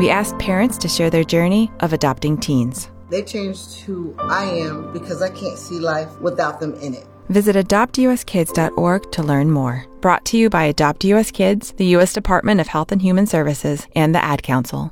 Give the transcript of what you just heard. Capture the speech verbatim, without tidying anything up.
We asked parents to share their journey of adopting teens. They changed who I am because I can't see life without them in it. Visit adopt u s kids dot org to learn more. Brought to you by Adopt U S Kids, the U S Department of Health and Human Services, and the Ad Council.